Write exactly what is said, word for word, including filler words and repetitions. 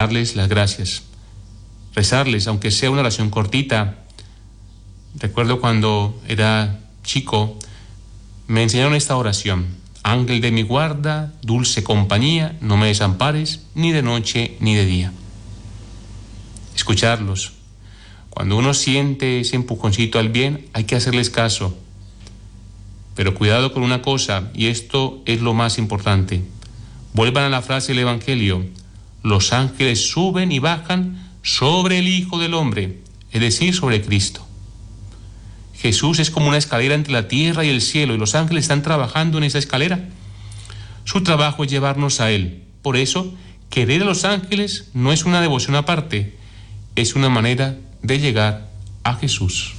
darles las gracias, rezarles, aunque sea una oración cortita. Recuerdo cuando era chico, me enseñaron esta oración: ángel de mi guarda, dulce compañía, no me desampares ni de noche ni de día. Escucharlos. Cuando uno siente ese empujoncito al bien, hay que hacerles caso. Pero cuidado con una cosa, y esto es lo más importante. Vuelvan a la frase del Evangelio: los ángeles suben y bajan sobre el Hijo del Hombre, es decir, sobre Cristo. Jesús es como una escalera entre la tierra y el cielo, y los ángeles están trabajando en esa escalera. Su trabajo es llevarnos a Él. Por eso, querer a los ángeles no es una devoción aparte, es una manera de llegar a Jesús.